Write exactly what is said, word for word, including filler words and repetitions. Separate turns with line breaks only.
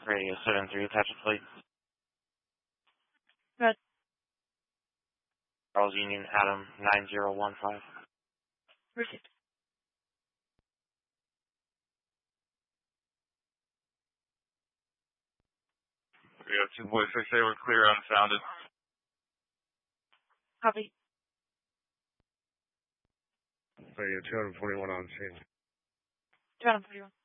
Radio seven three, attach a plate.
Good.
Charles Union, Adam nine zero one five.
Received.
We have two point six eight, we're clear unfounded.
Copy.
Radio two forty-one on scene.
two forty-one.